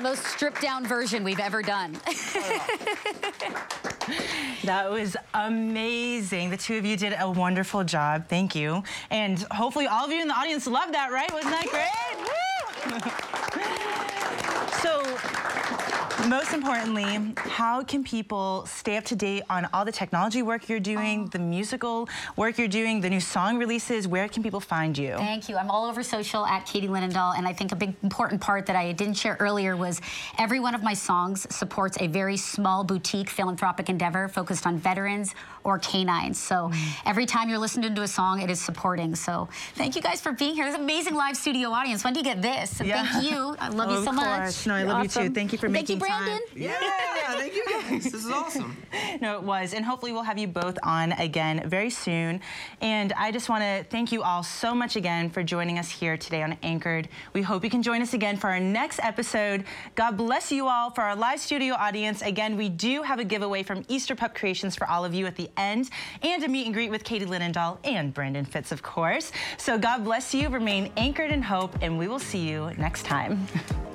most stripped down version we've ever done. That was amazing. The two of you did a wonderful job. Thank you. And hopefully all of you in the audience loved that, right? Wasn't that great? Woo! So, most importantly, how can people stay up to date on all the technology work you're doing, the musical work you're doing, the new song releases? Where can people find you? Thank you. I'm all over social at Katie Linendoll, and I think a big important part that I didn't share earlier was every one of my songs supports a very small boutique philanthropic endeavor focused on veterans or canines. So every time you're listening to a song, it is supporting. So thank you guys for being here. This amazing live studio audience. When do you get this? And thank you. I love you so much. No, I love you too. Thank you for making time. Brandon. Yeah, thank you guys. This is awesome. No, it was. And hopefully we'll have you both on again very soon. And I just want to thank you all so much again for joining us here today on Anchored. We hope you can join us again for our next episode. God bless you all. For our live studio audience, again, we do have a giveaway from Easter Pup Creations for all of you at the end, and a meet and greet with Katie Linendoll and Brandon Fitz, of course. So God bless you. Remain anchored in hope, and we will see you next time.